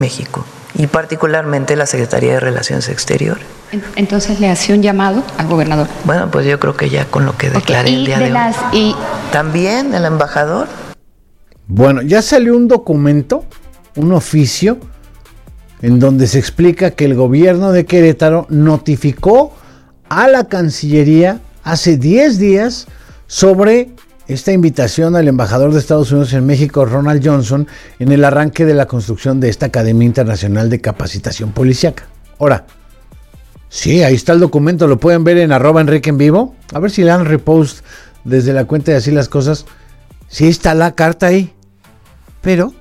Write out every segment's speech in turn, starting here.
México, y particularmente la Secretaría de Relaciones Exteriores. Entonces le hace un llamado al gobernador. Bueno, pues yo creo que ya con lo que declaré el día de hoy. También el embajador. Bueno, ya salió un documento, un oficio, en donde se explica que el gobierno de Querétaro notificó a la Cancillería hace 10 días sobre esta invitación al embajador de Estados Unidos en México, Ronald Johnson, en el arranque de la construcción de esta Academia Internacional de Capacitación Policíaca. Ahora, sí, ahí está el documento, lo pueden ver en @EnriqueEnVivo. A ver si le dan repost desde la cuenta de Así las Cosas. Sí está la carta ahí, pero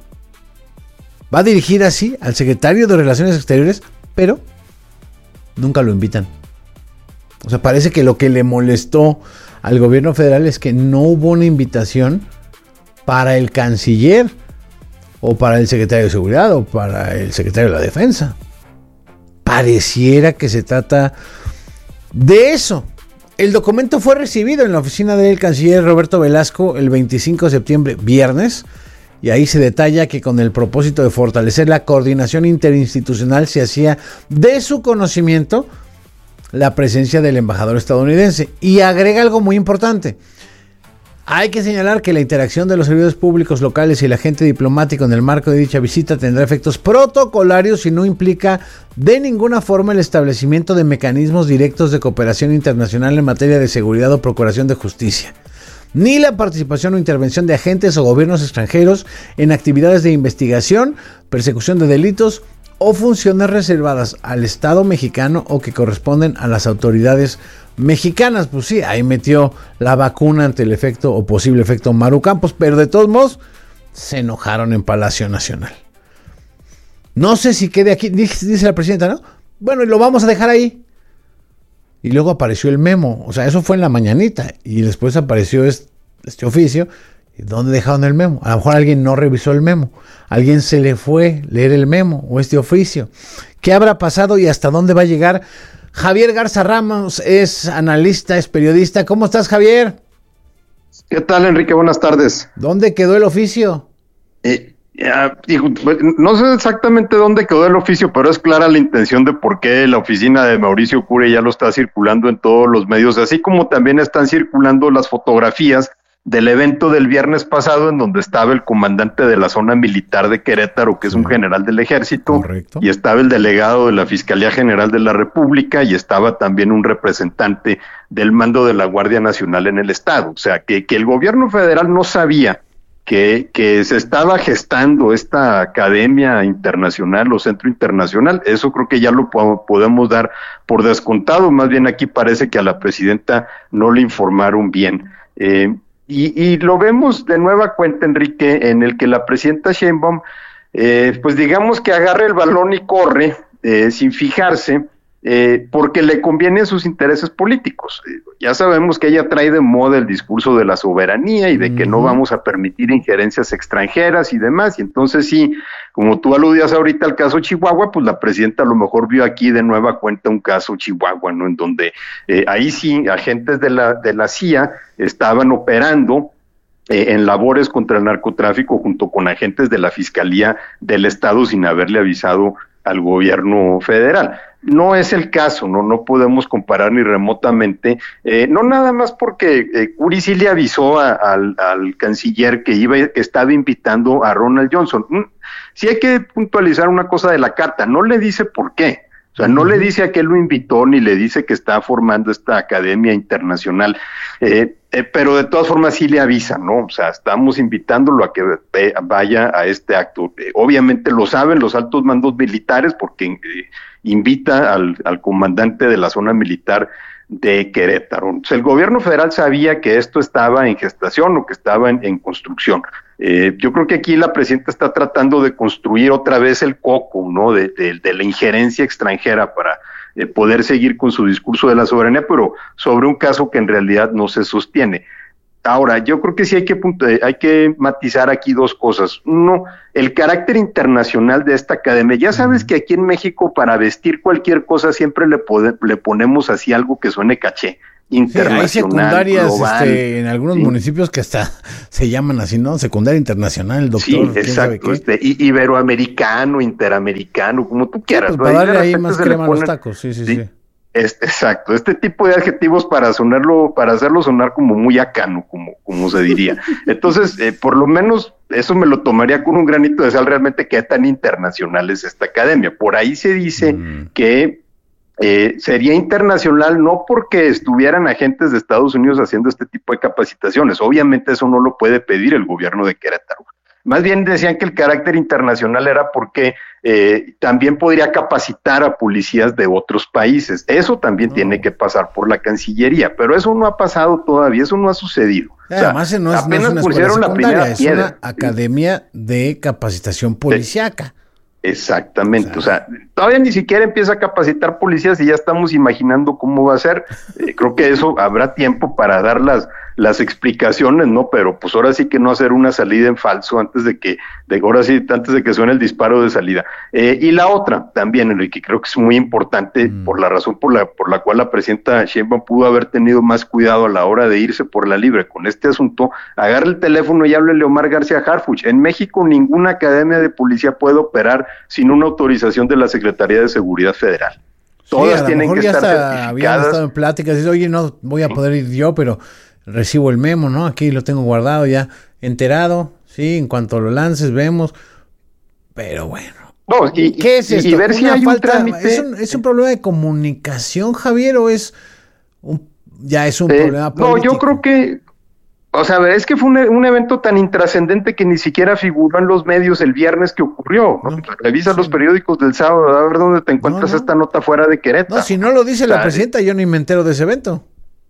va dirigida así al secretario de Relaciones Exteriores, pero nunca lo invitan. O sea, parece que lo que le molestó al gobierno federal es que no hubo una invitación para el canciller o para el secretario de Seguridad o para el secretario de la Defensa. Pareciera que se trata de eso. El documento fue recibido en la oficina del canciller Roberto Velasco el 25 de septiembre, viernes, y ahí se detalla que con el propósito de fortalecer la coordinación interinstitucional se hacía de su conocimiento la presencia del embajador estadounidense. Y agrega algo muy importante. Hay que señalar que la interacción de los servidores públicos locales y el agente diplomático en el marco de dicha visita tendrá efectos protocolarios y no implica de ninguna forma el establecimiento de mecanismos directos de cooperación internacional en materia de seguridad o procuración de justicia, ni la participación o intervención de agentes o gobiernos extranjeros en actividades de investigación, persecución de delitos o funciones reservadas al Estado mexicano o que corresponden a las autoridades mexicanas. Pues sí, ahí metió la vacuna ante el efecto o posible efecto Maru Campos, pero de todos modos se enojaron en Palacio Nacional. No sé si quede aquí, dice la presidenta, ¿no? Bueno, y lo vamos a dejar ahí. Y luego apareció el memo, o sea, eso fue en la mañanita, y después apareció este oficio. ¿Dónde dejaron el memo? A lo mejor alguien no revisó el memo, alguien se le fue leer el memo o este oficio. ¿Qué habrá pasado y hasta dónde va a llegar? Javier Garza Ramos es analista, es periodista. ¿Cómo estás, Javier? ¿Qué tal, Enrique? Buenas tardes. ¿Dónde quedó el oficio? No sé exactamente dónde quedó el oficio, pero es clara la intención de por qué la oficina de Mauricio Curi ya lo está circulando en todos los medios, así como también están circulando las fotografías del evento del viernes pasado en donde estaba el comandante de la zona militar de Querétaro, que es un general del ejército. Correcto. Y estaba el delegado de la Fiscalía General de la República y estaba también un representante del mando de la Guardia Nacional en el estado. O sea, que el gobierno federal no sabía que se estaba gestando esta academia internacional o centro internacional. Eso creo que ya lo podemos dar por descontado. Más bien aquí parece que a la presidenta no le informaron bien. Y lo vemos de nueva cuenta, Enrique, en el que la presidenta Sheinbaum, pues digamos que agarra el balón y corre sin fijarse, porque le convienen sus intereses políticos. Ya sabemos que ella trae de moda el discurso de la soberanía y de que no vamos a permitir injerencias extranjeras y demás, y entonces sí, como tú aludías ahorita al caso Chihuahua, pues la presidenta a lo mejor vio aquí de nueva cuenta un caso Chihuahua, ¿no? En donde ahí sí agentes de la CIA estaban operando en labores contra el narcotráfico junto con agentes de la Fiscalía del Estado sin haberle avisado al gobierno federal. No es el caso, no podemos comparar ni remotamente, no nada más porque Curi sí le avisó al canciller que estaba invitando a Ronald Johnson. Sí hay que puntualizar una cosa de la carta, no le dice por qué. O sea, no le dice a qué lo invitó, ni le dice que está formando esta academia internacional, pero de todas formas sí le avisa, ¿no? O sea, estamos invitándolo a que vaya a este acto. Obviamente lo saben los altos mandos militares porque invita al comandante de la zona militar de Querétaro. O sea, el gobierno federal sabía que esto estaba en gestación o que estaba en construcción. Yo creo que aquí la presidenta está tratando de construir otra vez el coco, ¿no? De la injerencia extranjera para poder seguir con su discurso de la soberanía, pero sobre un caso que en realidad no se sostiene. Ahora, yo creo que sí hay que matizar aquí dos cosas. Uno, el carácter internacional de esta academia. Ya sabes que aquí en México para vestir cualquier cosa siempre le ponemos así algo que suene caché. internacional. Sí, hay secundarias global, en algunos municipios que hasta se llaman así, ¿no? Secundaria internacional, doctor. Sí, exacto. Iberoamericano, interamericano, como tú quieras. Pues para darle ahí más crema a los tacos, sí. Exacto, este tipo de adjetivos para hacerlo sonar como muy acano, como se diría. Entonces, por lo menos eso me lo tomaría con un granito de sal, realmente qué tan internacional es esta academia. Por ahí se dice que sería internacional no porque estuvieran agentes de Estados Unidos haciendo este tipo de capacitaciones, obviamente eso no lo puede pedir el gobierno de Querétaro. Más bien decían que el carácter internacional era porque también podría capacitar a policías de otros países. Eso también tiene que pasar por la Cancillería, pero eso no ha pasado todavía, eso no ha sucedido. Además, no es una escuela secundaria, es una academia de capacitación policíaca. Exactamente, o sea, todavía ni siquiera empieza a capacitar policías y ya estamos imaginando cómo va a ser. Creo que eso habrá tiempo para dar las explicaciones, ¿no? Pero pues ahora sí que no hacer una salida en falso antes de que suene el disparo de salida. Y la otra también, Enrique, creo que es muy importante por la razón por la cual la presidenta Sheinbaum pudo haber tenido más cuidado a la hora de irse por la libre con este asunto. Agarre el teléfono y háblele a Omar García Harfuch. En México ninguna academia de policía puede operar sin una autorización de la Secretaría de Seguridad Federal. Todas tienen que estar certificadas. Habían estado en pláticas y dice, oye, no voy a poder ir yo, pero recibo el memo, ¿no? Aquí lo tengo guardado ya, enterado, sí, en cuanto lo lances vemos, pero bueno. No, ¿qué es esto? Y ver si hay un trámite. ¿Es un problema de comunicación, Javier, o es un problema político? No, yo creo que, o sea, es que fue un evento tan intrascendente que ni siquiera figuró en los medios el viernes que ocurrió. No, revisa los periódicos del sábado, a ver dónde te encuentras esta nota fuera de Querétaro. No, si no lo dice la presidenta, yo ni me entero de ese evento.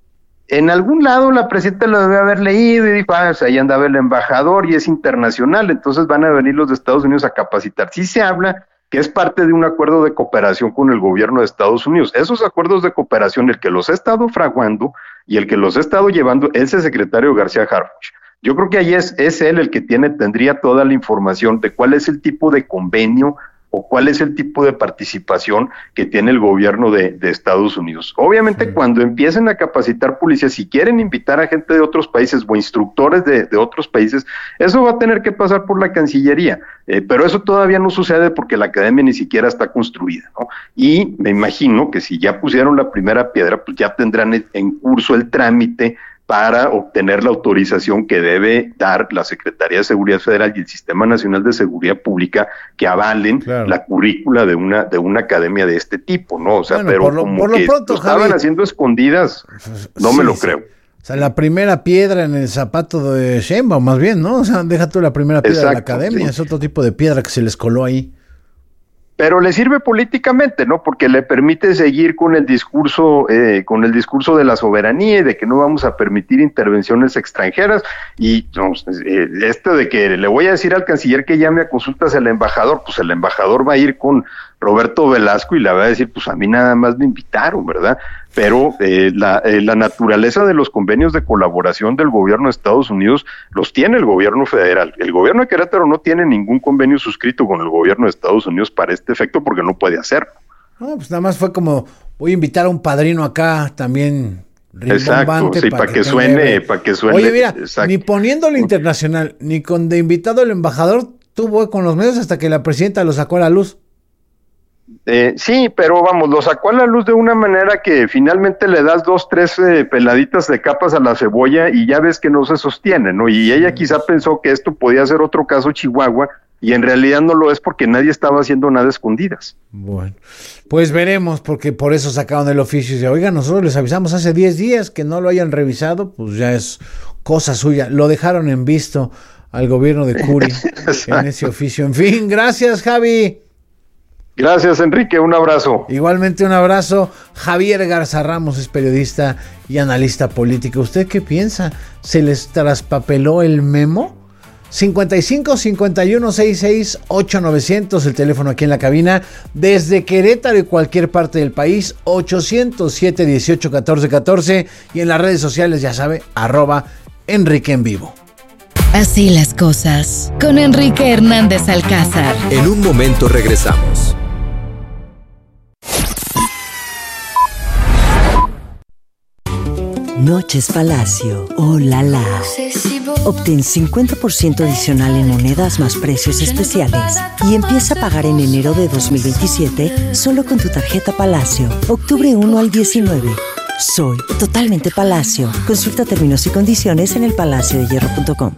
En algún lado la presidenta lo debe haber leído y dijo, o sea, ahí andaba el embajador y es internacional, entonces van a venir los de Estados Unidos a capacitar. Sí se habla que es parte de un acuerdo de cooperación con el gobierno de Estados Unidos. Esos acuerdos de cooperación, el que los ha estado fraguando y el que los ha estado llevando es el secretario García Harfuch. Yo creo que ahí es él el que tendría toda la información de cuál es el tipo de convenio o cuál es el tipo de participación que tiene el gobierno de Estados Unidos. Obviamente, cuando empiecen a capacitar policías, si quieren invitar a gente de otros países o instructores de otros países, eso va a tener que pasar por la Cancillería, pero eso todavía no sucede porque la academia ni siquiera está construida, ¿no? Y me imagino que si ya pusieron la primera piedra, pues ya tendrán en curso el trámite para obtener la autorización que debe dar la Secretaría de Seguridad Federal y el Sistema Nacional de Seguridad Pública que avalen la currícula de una academia de este tipo, ¿no? O sea, bueno, pero como que lo estaban haciendo escondidas, no me lo creo. O sea, la primera piedra en el zapato de Sheinbaum, más bien, ¿no? O sea, deja tú la primera piedra de la academia, es otro tipo de piedra que se les coló ahí. Pero le sirve políticamente, ¿no? Porque le permite seguir con el discurso de la soberanía y de que no vamos a permitir intervenciones extranjeras. Y esto de que le voy a decir al canciller que llame a consultas al embajador, pues el embajador va a ir con Roberto Velasco y le va a decir, pues a mí nada más me invitaron, ¿verdad? Pero la naturaleza de los convenios de colaboración del gobierno de Estados Unidos los tiene el gobierno federal. El gobierno de Querétaro no tiene ningún convenio suscrito con el gobierno de Estados Unidos para este efecto porque no puede hacerlo. No, pues nada más fue como, voy a invitar a un padrino acá también. Exacto, sí, para que suene. Oye, mira, ni poniéndolo internacional, ni con de invitado el embajador, tuvo con los medios hasta que la presidenta lo sacó a la luz. Sí, pero vamos, lo sacó a la luz de una manera que finalmente le das 2, 3 peladitas de capas a la cebolla y ya ves que no se sostiene, ¿no? Y ella quizá pensó que esto podía ser otro caso Chihuahua y en realidad no lo es porque nadie estaba haciendo nada escondidas. Bueno, pues veremos, porque por eso sacaron el oficio y dice, oiga, nosotros les avisamos hace 10 días que no lo hayan revisado, pues ya es cosa suya. Lo dejaron en visto al gobierno de Curi en ese oficio. En fin, gracias, Javi. Gracias, Enrique, un abrazo. Igualmente un abrazo. Javier Garza Ramos es periodista y analista político. ¿Usted qué piensa? ¿Se les traspapeló el memo? 55 51 66 8900, el teléfono aquí en la cabina. Desde Querétaro y cualquier parte del país, 807 18 14 14. Y en las redes sociales, ya sabe, @Enrique en Vivo. Así las cosas, con Enrique Hernández Alcázar. En un momento regresamos. Noches Palacio. ¡Oh, la la! Obtén 50% adicional en monedas más precios especiales y empieza a pagar en enero de 2027 solo con tu tarjeta Palacio. Octubre 1 al 19. Soy totalmente Palacio. Consulta términos y condiciones en elpalaciodehierro.com.